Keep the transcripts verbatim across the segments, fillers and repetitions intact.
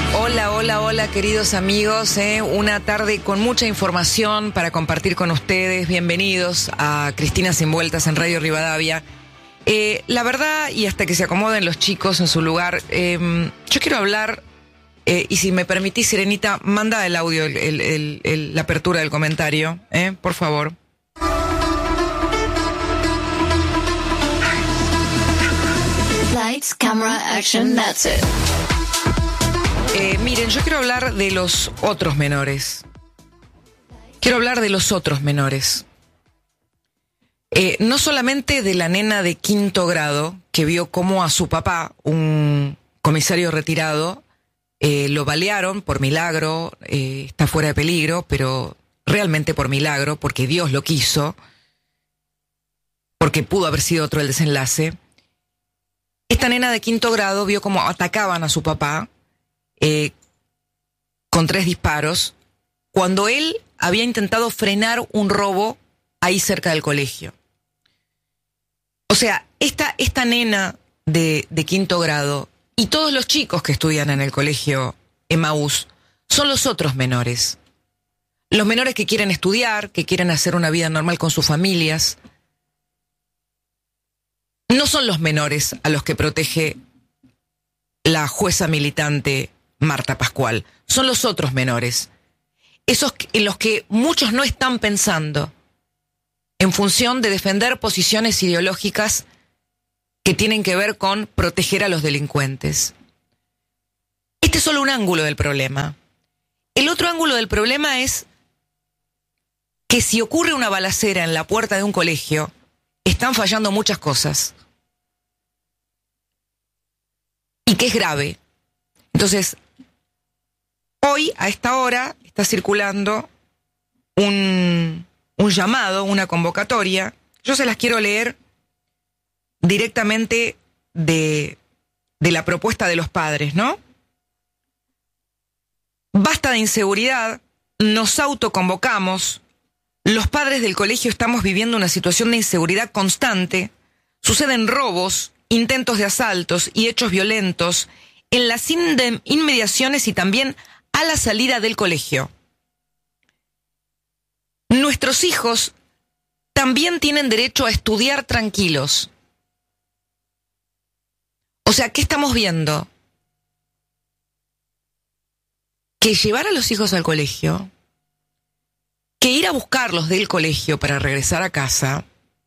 Hola, hola, hola, queridos amigos. ¿eh? Una tarde con mucha información para compartir con ustedes. Bienvenidos a Cristina Sin Vueltas en Radio Rivadavia. Eh, la verdad, y hasta que se acomoden los chicos en su lugar, eh, yo quiero hablar, eh, y si me permitís, Sirenita, manda el audio, el, el, el, el, la apertura del comentario, ¿eh? por favor. Lights, camera, action, that's it. Eh, miren, yo quiero hablar de los otros menores. Quiero hablar de los otros menores. Eh, no solamente de la nena de quinto grado que vio cómo a su papá, un comisario retirado, eh, lo balearon por milagro, eh, está fuera de peligro, pero realmente por milagro, porque Dios lo quiso, porque pudo haber sido otro el desenlace. Esta nena de quinto grado vio cómo atacaban a su papá, Eh, con tres disparos, cuando él había intentado frenar un robo ahí cerca del colegio. O sea, esta, esta nena de, de quinto grado y todos los chicos que estudian en el colegio Emaús son los otros menores. Los menores que quieren estudiar, que quieren hacer una vida normal con sus familias. No son los menores a los que protege la jueza militante Marta Pascual, son los otros menores, esos en los que muchos no están pensando en función de defender posiciones ideológicas que tienen que ver con proteger a los delincuentes. Este es solo un ángulo del problema. El otro ángulo del problema es que si ocurre una balacera en la puerta de un colegio, están fallando muchas cosas. Y que es grave. Entonces, hoy, a esta hora, está circulando un, un llamado, una convocatoria. Yo se las quiero leer directamente de, de la propuesta de los padres, ¿no? Basta de inseguridad, nos autoconvocamos. Los padres del colegio estamos viviendo una situación de inseguridad constante. Suceden robos, intentos de asaltos y hechos violentos en las inmediaciones y también a la salida del colegio. Nuestros hijos también tienen derecho a estudiar tranquilos. O sea, ¿qué estamos viendo? Que llevar a los hijos al colegio, que ir a buscarlos del colegio para regresar a casa,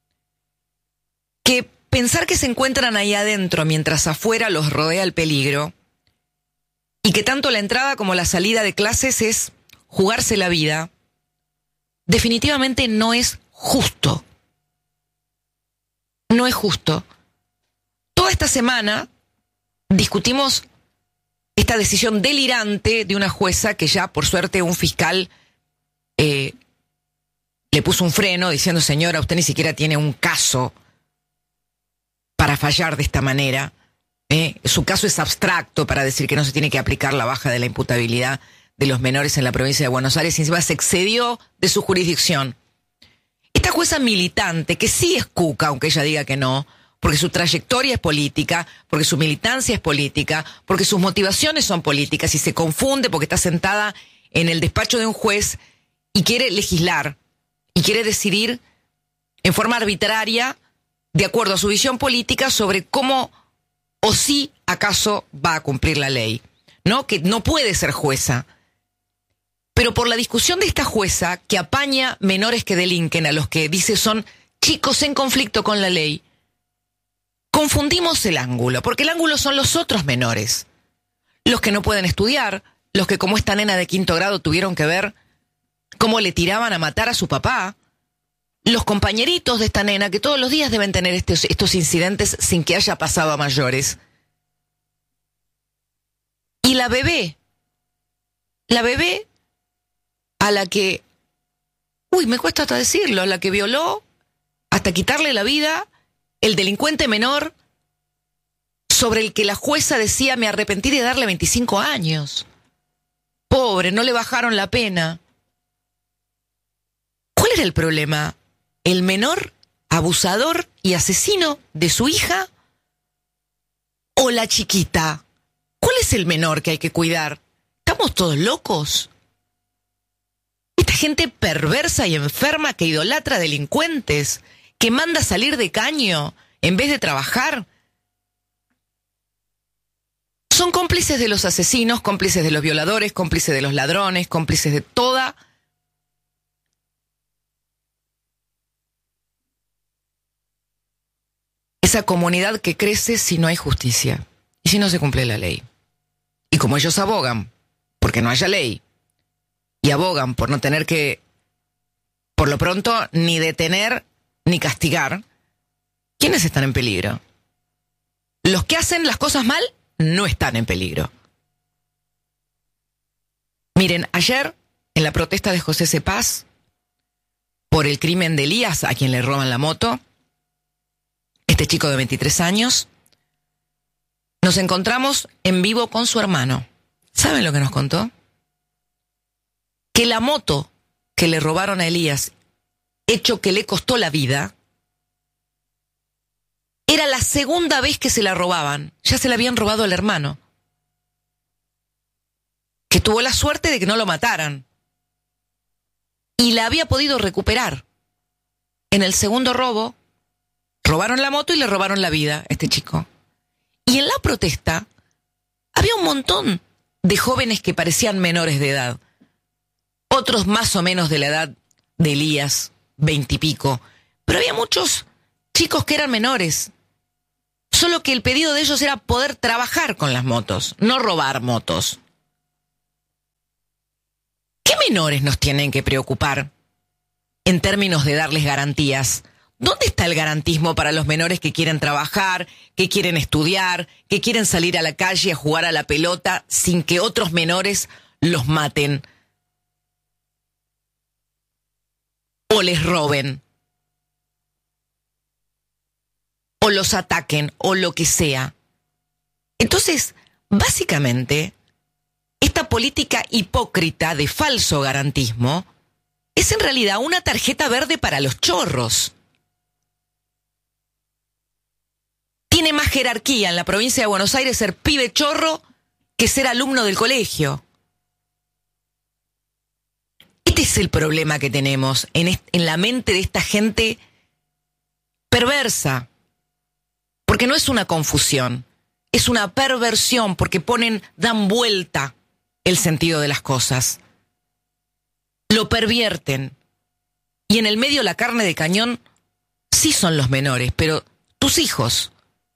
que pensar que se encuentran ahí adentro mientras afuera los rodea el peligro, y que tanto la entrada como la salida de clases es jugarse la vida, definitivamente no es justo. No es justo. Toda esta semana discutimos esta decisión delirante de una jueza que ya, por suerte, un fiscal eh, le puso un freno diciendo: señora, usted ni siquiera tiene un caso para fallar de esta manera. Eh, su caso es abstracto para decir que no se tiene que aplicar la baja de la imputabilidad de los menores en la provincia de Buenos Aires, y encima se excedió de su jurisdicción. Esta jueza militante, que sí es cuca, aunque ella diga que no, porque su trayectoria es política, porque su militancia es política, porque sus motivaciones son políticas, y se confunde porque está sentada en el despacho de un juez y quiere legislar, y quiere decidir en forma arbitraria, de acuerdo a su visión política, sobre cómo o si acaso va a cumplir la ley, ¿no? Que no puede ser jueza. Pero por la discusión de esta jueza, que apaña menores que delinquen, a los que dice son chicos en conflicto con la ley, confundimos el ángulo, porque el ángulo son los otros menores, los que no pueden estudiar, los que, como esta nena de quinto grado, tuvieron que ver cómo le tiraban a matar a su papá, los compañeritos de esta nena que todos los días deben tener estos, estos incidentes sin que haya pasado a mayores. Y la bebé, la bebé a la que, uy, me cuesta hasta decirlo, a la que violó hasta quitarle la vida el delincuente menor sobre el que la jueza decía: me arrepentí de darle veinticinco años. Pobre, no le bajaron la pena. ¿Cuál era el problema? ¿El menor abusador y asesino de su hija o la chiquita? ¿Cuál es el menor que hay que cuidar? ¿Estamos todos locos? Esta gente perversa y enferma que idolatra delincuentes, que manda salir de caño en vez de trabajar. Son cómplices de los asesinos, cómplices de los violadores, cómplices de los ladrones, cómplices de toda esa comunidad que crece si no hay justicia y si no se cumple la ley. Y como ellos abogan porque no haya ley y abogan por no tener que, por lo pronto, ni detener ni castigar, ¿quiénes están en peligro? Los que hacen las cosas mal no están en peligro. Miren, ayer, en la protesta de José Cepaz por el crimen de Elías, a quien le roban la moto, este chico de veintitrés años, nos encontramos en vivo con su hermano. ¿Saben lo que nos contó? Que la moto que le robaron a Elías, hecho que le costó la vida, era la segunda vez que se la robaban. Ya se la habían robado al hermano, que tuvo la suerte de que no lo mataran. Y la había podido recuperar. En el segundo robo, robaron la moto y le robaron la vida a este chico. Y en la protesta, había un montón de jóvenes que parecían menores de edad. Otros más o menos de la edad de Elías, veintipico. Pero había muchos chicos que eran menores. Solo que el pedido de ellos era poder trabajar con las motos, no robar motos. ¿Qué menores nos tienen que preocupar en términos de darles garantías? ¿Dónde está el garantismo para los menores que quieren trabajar, que quieren estudiar, que quieren salir a la calle a jugar a la pelota sin que otros menores los maten o les roben o los ataquen o lo que sea? Entonces, básicamente, esta política hipócrita de falso garantismo es en realidad una tarjeta verde para los chorros. Tiene más jerarquía en la provincia de Buenos Aires ser pibe chorro que ser alumno del colegio. Este es el problema que tenemos en, est- en la mente de esta gente perversa. Porque no es una confusión, es una perversión, porque ponen, dan vuelta el sentido de las cosas. Lo pervierten. Y en el medio la carne de cañón sí son los menores, pero tus hijos,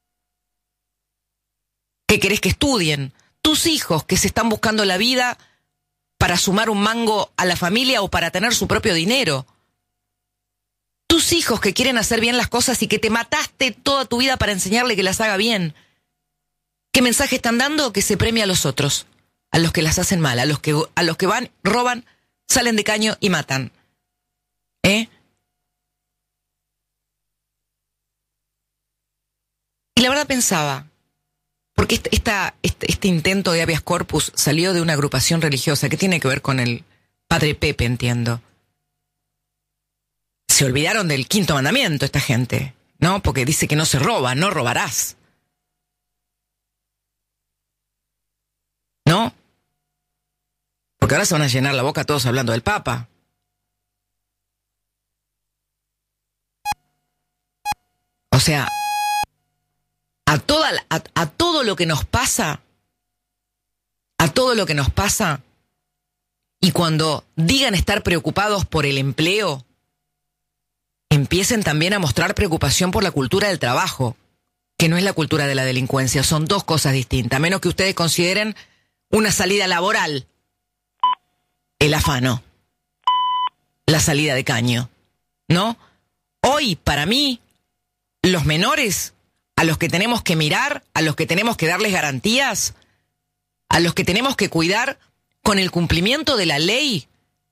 que querés que estudien, tus hijos que se están buscando la vida para sumar un mango a la familia o para tener su propio dinero. Tus hijos que quieren hacer bien las cosas y que te mataste toda tu vida para enseñarle que las haga bien. ¿Qué mensaje están dando? Que se premia a los otros, a los que las hacen mal, a los que, a los que van, roban, salen de caño y matan. ¿Eh? Y la verdad pensaba, porque esta, esta, este, este intento de habeas corpus salió de una agrupación religiosa que tiene que ver con el Padre Pepe, entiendo. Se olvidaron del quinto mandamiento esta gente, ¿no? Porque dice que no se roba, no robarás. ¿No? Porque ahora se van a llenar la boca todos hablando del Papa. O sea, a, toda, a, a todo lo que nos pasa, a todo lo que nos pasa, y cuando digan estar preocupados por el empleo, empiecen también a mostrar preocupación por la cultura del trabajo, que no es la cultura de la delincuencia, son dos cosas distintas, a menos que ustedes consideren una salida laboral el afano, la salida de caño, ¿no? Hoy, para mí, los menores a los que tenemos que mirar, a los que tenemos que darles garantías, a los que tenemos que cuidar con el cumplimiento de la ley,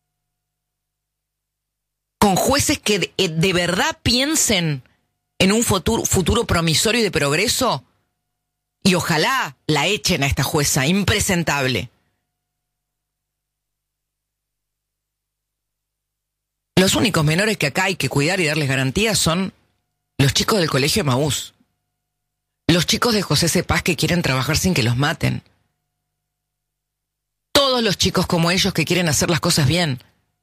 con jueces que de, de verdad piensen en un futuro, futuro promisorio y de progreso, y ojalá la echen a esta jueza impresentable. Los únicos menores que acá hay que cuidar y darles garantías son los chicos del colegio Emaús, los chicos de José Cepaz que quieren trabajar sin que los maten. Todos todos los chicos como ellos que quieren hacer las cosas bien.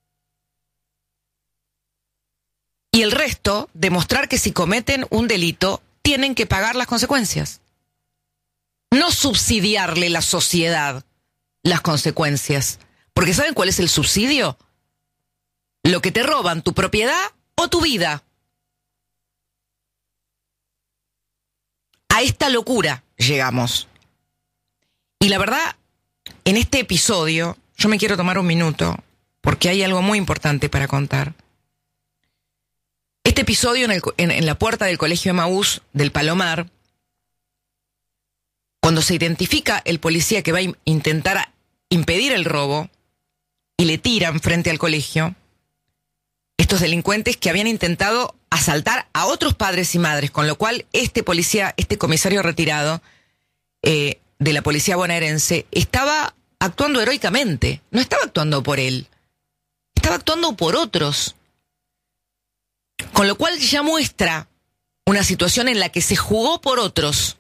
Y el resto, demostrar que si cometen un delito, tienen que pagar las consecuencias. No subsidiarle la sociedad las consecuencias. Porque ¿saben cuál es el subsidio? Lo que te roban, tu propiedad o tu vida. A esta locura llegamos. Y la verdad, en este episodio, yo me quiero tomar un minuto, porque hay algo muy importante para contar. Este episodio en, el, en, en la puerta del colegio Emaús del Palomar, cuando se identifica el policía que va a intentar impedir el robo y le tiran frente al colegio, estos delincuentes que habían intentado asaltar a otros padres y madres, con lo cual este policía, este comisario retirado eh, de la policía bonaerense, estaba actuando heroicamente, no estaba actuando por él, estaba actuando por otros. Con lo cual ya muestra una situación en la que se jugó por otros.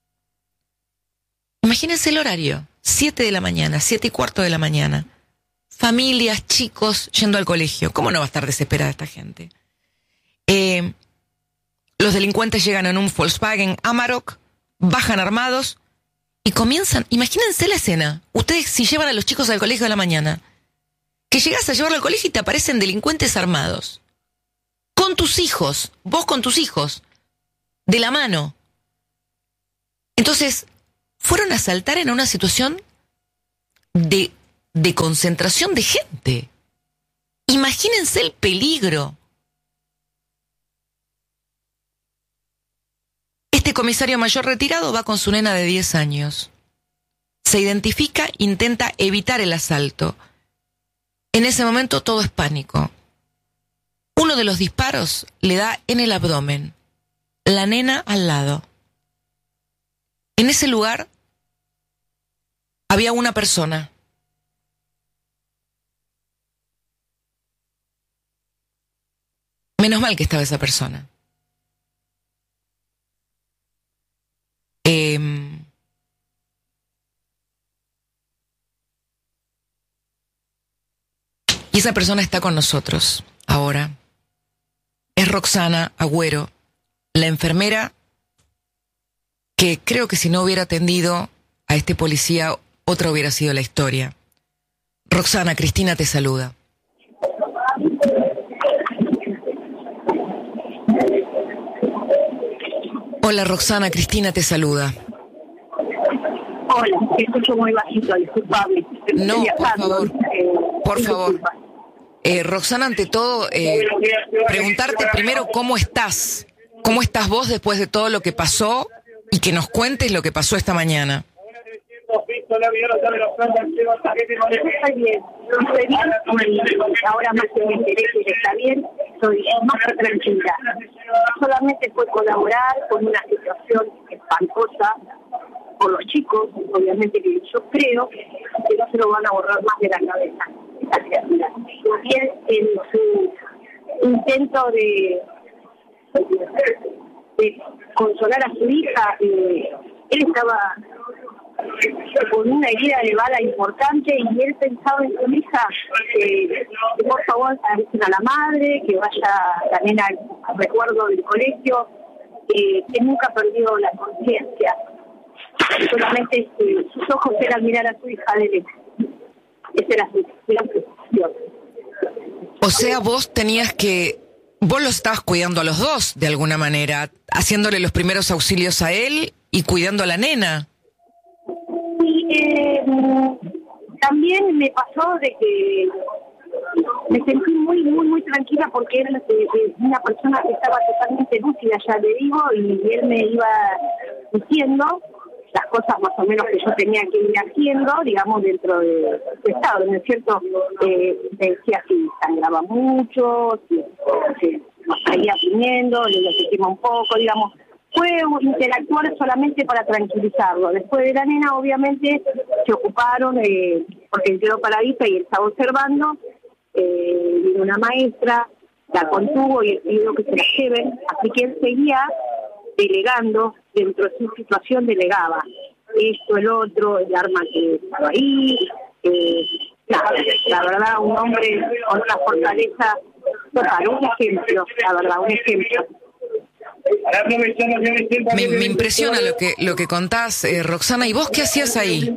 Imagínense el horario, siete de la mañana, siete y cuarto de la mañana. Familias, chicos, yendo al colegio. ¿Cómo no va a estar desesperada esta gente? Eh, los delincuentes llegan en un Volkswagen Amarok, bajan armados y comienzan, imagínense la escena. Ustedes si llevan a los chicos al colegio de la mañana, que llegas a llevarlo al colegio y te aparecen delincuentes armados. Con tus hijos, vos con tus hijos, de la mano. Entonces, fueron a asaltar en una situación de, de concentración de gente. Imagínense el peligro. Este comisario mayor retirado va con su nena de diez años. Se identifica, intenta evitar el asalto. En ese momento todo es pánico. Uno de los disparos le da en el abdomen, la nena al lado. En ese lugar había una persona. Menos mal que estaba esa persona. Eh, y esa persona está con nosotros ahora. Es Roxana Agüero, la enfermera que creo que si no hubiera atendido a este policía, otra hubiera sido la historia. Roxana, Cristina te saluda. Hola Roxana, Cristina te saluda. Hola, te escucho muy bajito, disculpame. No, por favor, eh, por favor. Eh, Roxana, ante todo, eh, preguntarte primero cómo estás. ¿Cómo estás vos después de todo lo que pasó? Y que nos cuentes lo que pasó esta mañana. Estoy bien, estoy bien, ahora más que me enteré que está bien, estoy más que tranquila. Solamente fue colaborar con una situación espantosa por los chicos, obviamente que yo creo que no se lo van a borrar más de la cabeza, esta criatura. También en su intento de, de consolar a su hija, eh, él estaba con una herida de bala importante y él pensaba en su hija, eh, que por favor avisen a la madre, que vaya la nena al recuerdo del colegio, eh, que nunca perdió la conciencia. Solamente eh, sus ojos eran mirar a su hija de lejos. Esa era su gran preocupación. O sea, vos tenías que... Vos los estabas cuidando a los dos, de alguna manera, haciéndole los primeros auxilios a él y cuidando a la nena. Sí, eh, también me pasó de que me sentí muy, muy, muy tranquila porque era una persona que estaba totalmente lúcida, ya le digo, y él me iba diciendo las cosas más o menos que yo tenía que ir haciendo, digamos, dentro de su estado, ¿no es cierto? Eh, me decía si sangraba mucho, si, si nos seguía viniendo, le lo un poco, digamos. Fue interactuar solamente para tranquilizarlo. Después de la nena, obviamente, se ocuparon, eh, porque él quedó paradita y él estaba observando, eh, vino una maestra, la contuvo y él pidió que se la lleven, así que él seguía delegando, dentro de su situación delegaba esto, el otro, el arma que estaba ahí, Eh, nada, la verdad, un hombre con una fortaleza total, un ejemplo, la verdad, un ejemplo. Me, me impresiona lo que lo que contás, eh, Roxana. ¿Y vos qué hacías ahí?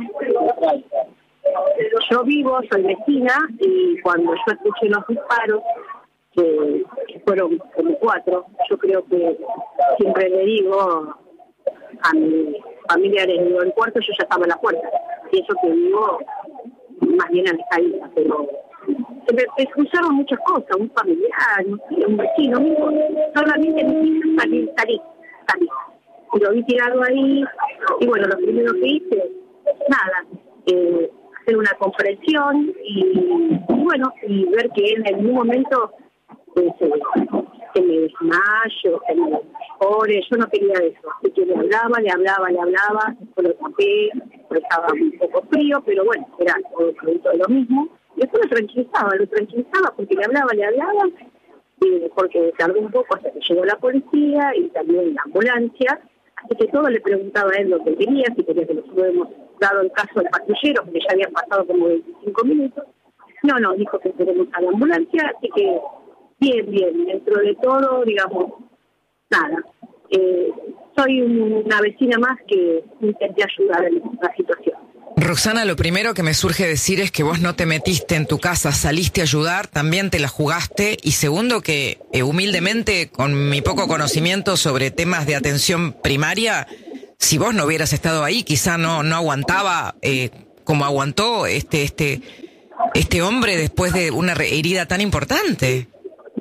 Yo vivo, soy vecina, y cuando yo escuché los disparos, que, que fueron como cuatro, yo creo que siempre le digo a mis familiares, digo, el cuarto yo ya estaba en la puerta, y eso que vivo más bien a mi caída, pero se me, me cruzaron muchas cosas, un familiar, no sé, un vecino, mismo, solamente me quise salir, salir, salir. Y lo vi tirado ahí, y bueno, lo primero que hice, nada, eh, hacer una comprensión y, y bueno, y ver que él en un momento eh, se, se me desmayo, se me mejore, yo no quería eso, así que le hablaba, le hablaba, le hablaba, después lo tapé, porque estaba un poco frío, pero bueno, era todo producto de lo mismo, y después lo tranquilizaba, lo tranquilizaba porque le hablaba, le hablaba, y porque tardó un poco hasta que llegó la policía y también la ambulancia, así que todo le preguntaba a él lo que quería, si quería que nos hubiéramos dado el caso del patrullero, porque ya habían pasado como veinticinco minutos. No, no, dijo que tenemos a la ambulancia, así que bien, bien, dentro de todo, digamos, nada. Eh, soy una vecina más que intenté ayudar en la situación. Roxana, lo primero que me surge decir es que vos no te metiste en tu casa, saliste a ayudar, también te la jugaste, y segundo que eh, humildemente, con mi poco conocimiento sobre temas de atención primaria, si vos no hubieras estado ahí, quizá no no aguantaba eh, como aguantó este este este hombre después de una herida tan importante.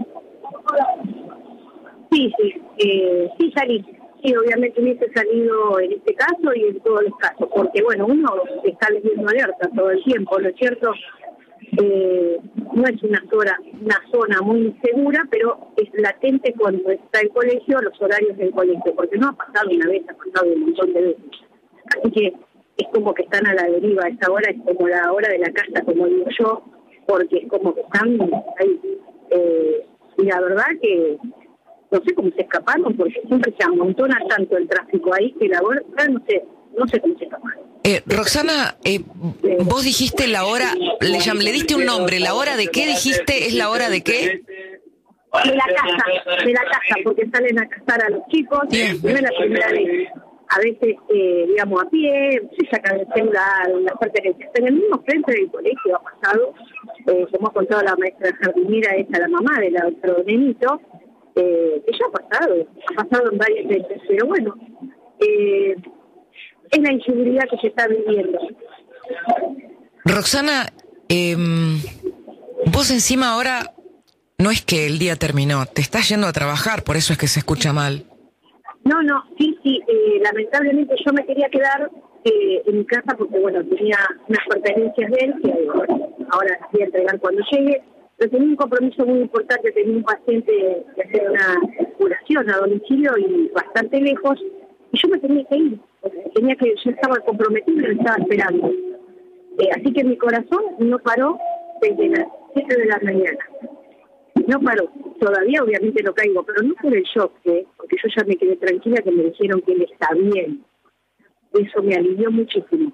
Sí, sí, eh, sí salí. Sí, obviamente hubiese salido en este caso y en todos los casos, porque bueno, uno está leyendo alerta todo el tiempo, ¿no es cierto? Eh, no es una zona, una zona muy segura, pero es latente cuando está el colegio, los horarios del colegio, porque no ha pasado una vez, ha pasado un montón de veces. Así que es como que están a la deriva, esta hora es como la hora de la casa, como digo yo, porque es como que están ahí. Eh, y la verdad que no sé cómo se escaparon, porque siempre se amontona tanto el tráfico ahí que la verdad no sé, no sé cómo se escaparon. Eh, Roxana, eh, vos dijiste la hora, le, llam, le diste un nombre, ¿la hora de qué dijiste? ¿Es la hora de qué? De la casa, de la casa, porque salen a cazar a los chicos, Bien. no es la primera vez. A veces, eh, digamos, a pie, se sacan el celular, las pertenencias. En el mismo frente del colegio ha pasado, eh, como ha contado la maestra jardinera, esa la mamá del otro nenito, eh, que ya ha pasado, ha pasado en varias veces, pero bueno, eh, es la inseguridad que se está viviendo. Roxana, eh, vos encima ahora no es que el día terminó, te estás yendo a trabajar, por eso es que se escucha mal. No, no, sí, sí, eh, lamentablemente yo me quería quedar eh, en mi casa porque, bueno, tenía unas pertenencias de él que bueno, ahora las voy a entregar cuando llegue, pero tenía un compromiso muy importante, tenía un paciente que hacer una curación a domicilio y bastante lejos, y yo me tenía que ir, tenía que, yo estaba comprometido y lo estaba esperando. Eh, así que mi corazón no paró desde las siete de la mañana. No paró. Todavía obviamente no caigo, pero no por el shock, ¿eh? Porque yo ya me quedé tranquila que me dijeron que él está bien. Eso me alivió muchísimo.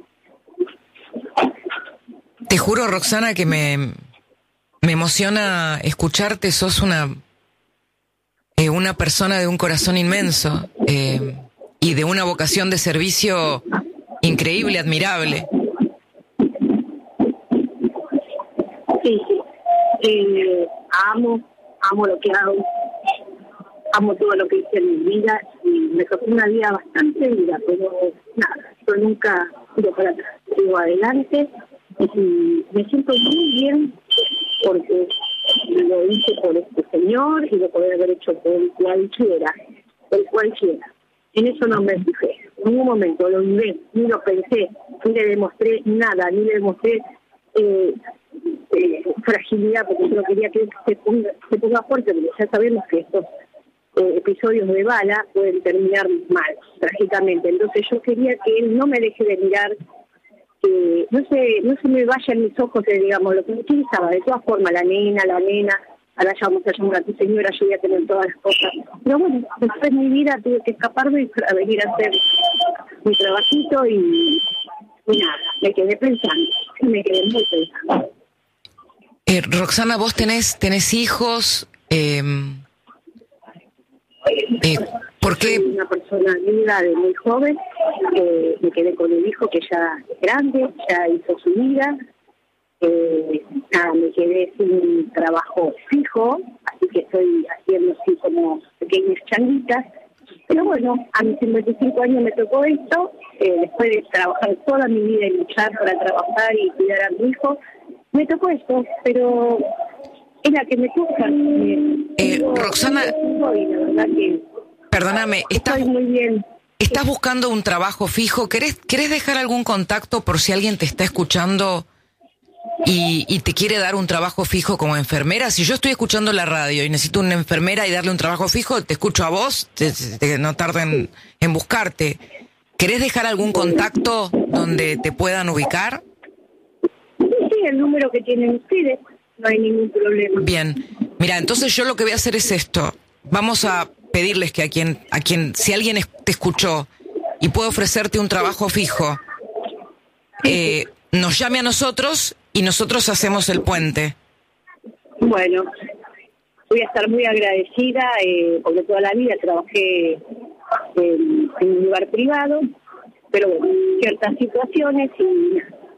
Te juro, Roxana, que me, me emociona escucharte. Sos una, eh, una persona de un corazón inmenso eh, y de una vocación de servicio increíble, admirable. Sí, sí. Eh, amo, amo lo que hago, amo todo lo que hice en mi vida y me tocó una vida bastante dura, pero nada, yo nunca tiro para atrás, sigo adelante y me siento muy bien porque lo hice por este señor y lo podría haber hecho por el cualquiera, por cualquiera. En eso no me fijé, en ningún momento lo viví, ni lo pensé, ni le demostré nada, ni le demostré eh, Eh, fragilidad, porque yo no quería que se ponga, se ponga fuerte, porque ya sabemos que estos eh, episodios de bala pueden terminar mal, trágicamente. Entonces yo quería que él no me deje de mirar, que no se, no se me vayan mis ojos, de, digamos, lo que utilizaba. De todas formas, la nena, la nena, ahora ya vamos a llamar a tu señora, yo voy a tener todas las cosas. Pero bueno, después de mi vida tuve que escaparme para venir a hacer mi trabajito y Y nada, me quedé pensando, me quedé muy pensando. Eh, Roxana, vos tenés, tenés hijos, eh, eh, ¿por qué? Soy una persona viuda de muy joven, eh, me quedé con el hijo que ya es grande, ya hizo su vida, eh, nada, me quedé sin trabajo fijo, así que estoy haciendo así como pequeñas changuitas, pero bueno, a mis cincuenta y cinco años me tocó esto, eh, después de trabajar toda mi vida y luchar para trabajar y cuidar a mi hijo, me tocó esto, pero es la que me toca. Eh, eh, Roxana, y la verdad que perdóname, estás, estoy muy bien. estás buscando un trabajo fijo. ¿Querés, ¿Querés dejar algún contacto por si alguien te está escuchando y, y te quiere dar un trabajo fijo como enfermera? Si yo estoy escuchando la radio y necesito una enfermera y darle un trabajo fijo, te escucho a vos, te, te, no tarden en buscarte. ¿Querés dejar algún contacto donde te puedan ubicar? Sí, el número que tienen ustedes, no hay ningún problema. Bien, mira, entonces yo lo que voy a hacer es esto. Vamos a pedirles que a quien, a quien, si alguien es- te escuchó y puede ofrecerte un trabajo fijo, eh, nos llame a nosotros y nosotros hacemos el puente. Bueno, voy a estar muy agradecida eh, porque toda la vida trabajé en, en un lugar privado, pero bueno, ciertas situaciones y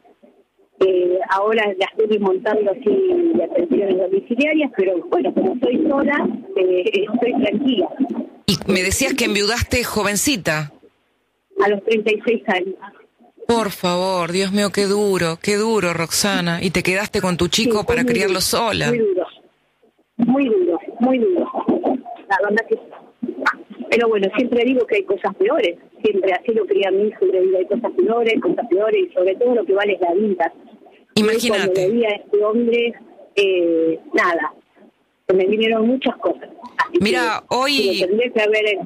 eh, ahora las estoy montando así de atenciones domiciliarias, pero bueno, como soy sola, eh, estoy tranquila. Y me decías que enviudaste jovencita. A los treinta y seis años. Por favor, Dios mío, qué duro, qué duro, Roxana. Y te quedaste con tu chico Sí, para muy criarlo duro, sola. Muy duro, muy duro, muy duro. La verdad que sí. Pero bueno, siempre digo que hay cosas peores. Siempre así lo cría mi hijo, le digo hay cosas peores, cosas peores, y sobre todo lo que vale es la vida. Imagínate. Y cuando veía a este hombre, eh, nada, se me vinieron muchas cosas. Así Mira, que, hoy- sí, lo tendría que haber...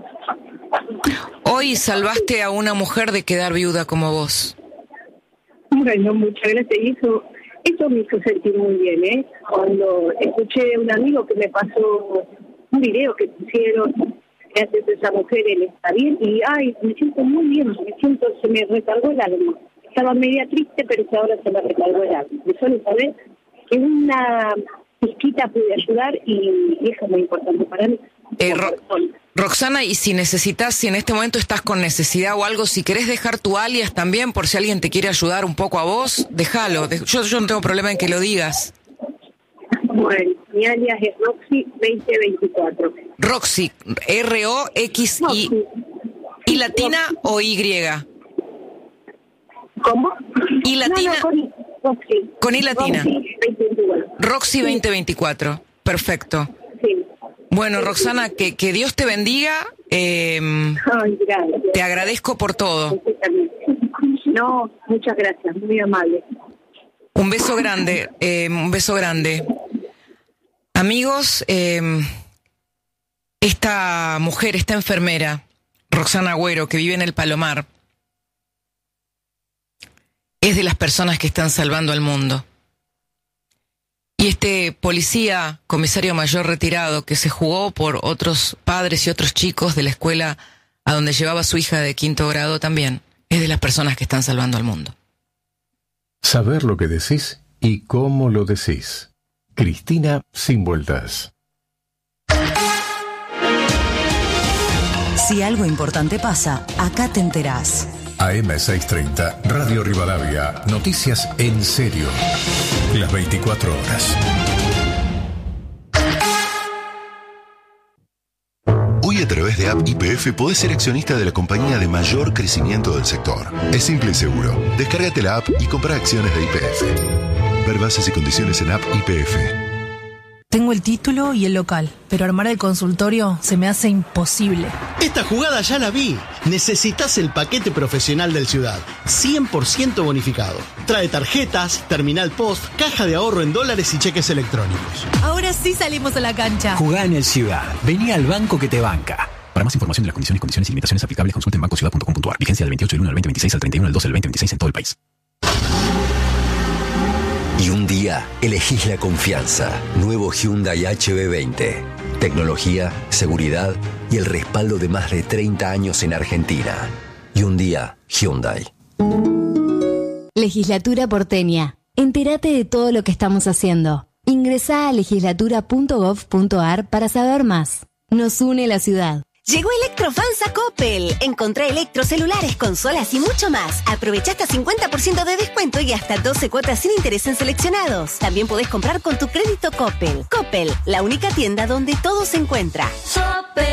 Hoy salvaste a una mujer de quedar viuda como vos. Bueno, muchas gracias. Y eso, eso me hizo sentir muy bien, ¿eh? Cuando escuché de un amigo que me pasó un video que pusieron, gracias a esa mujer, él está bien, y ay, me siento muy bien, me siento, se me recargó el alma. Estaba media triste, pero que ahora se me recargó el alma. Me suele saber que una pizquita pude ayudar y, y eso es muy importante para mí. Eh, como Ro- persona. Roxana, y si necesitas, si en este momento estás con necesidad o algo, si querés dejar tu alias también, por si alguien te quiere ayudar un poco a vos, déjalo. De- yo, yo no tengo problema en que lo digas. Bueno, mi alias es Roxy veinte veinticuatro. Roxy, R O X I, Roxy. ¿y latina o Y? ¿Cómo? ¿Y latina? No, no, con, Roxy. Con I latina. Roxy veinte veinticuatro. Roxy veinte veinticuatro, perfecto. Sí. Bueno, Roxana, que, que Dios te bendiga. eh, Ay, gracias. te agradezco por todo. Usted también. No, muchas gracias, muy amable. Un beso grande, eh, un beso grande. Amigos, eh, esta mujer, esta enfermera, Roxana Agüero, que vive en el Palomar, es de las personas que están salvando al mundo. Y este policía, comisario mayor retirado, que se jugó por otros padres y otros chicos de la escuela a donde llevaba a su hija de quinto grado también, es de las personas que están salvando al mundo. Saber lo que decís y cómo lo decís. Cristina Sin Vueltas. Si algo importante pasa, acá te enterás. A M seiscientos treinta, Radio Rivadavia. Noticias en serio. Las veinticuatro horas. Hoy a través de App Y P F podés ser accionista de la compañía de mayor crecimiento del sector. Es simple y seguro. Descárgate la app y compra acciones de Y P F. Ver bases y condiciones en App Y P F. Tengo el título y el local, pero armar el consultorio se me hace imposible. Esta jugada ya la vi. Necesitas el paquete profesional del Ciudad. cien por ciento bonificado. Trae tarjetas, terminal post, caja de ahorro en dólares y cheques electrónicos. Ahora sí salimos a la cancha. Jugá en el Ciudad. Vení al banco que te banca. Para más información de las condiciones, condiciones y limitaciones aplicables, consulte en banco ciudad punto com punto a r. Vigencia del veintiocho del uno al veinte veintiséis al treinta y uno del doce del veinte veintiséis en todo el país. Y un día elegís la confianza. Nuevo Hyundai H B veinte. Tecnología, seguridad y el respaldo de más de treinta años en Argentina. Y un día, Hyundai. Legislatura porteña. Entérate de todo lo que estamos haciendo. Ingresá a legislatura punto gov punto ar para saber más. Nos une la ciudad. Llegó Electrofans a Coppel. Encontrá electrocelulares, consolas y mucho más. Aprovecha hasta cincuenta por ciento de descuento y hasta doce cuotas sin interés en seleccionados. También podés comprar con tu crédito Coppel. Coppel, la única tienda donde todo se encuentra.